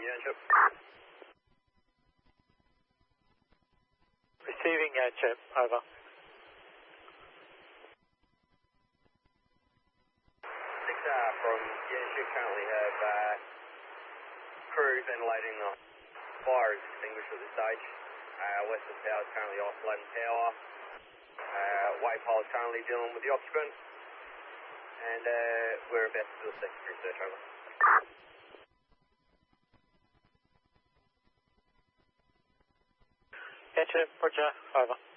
Yanchep. Receiving Yanchep, over. From Yanchep, currently have crew ventilating the fire is extinguished at this stage. Western Power is currently isolating power. Waypole is currently dealing with the occupant. And we're about to do a secondary search, over. Yanchep, roger, over.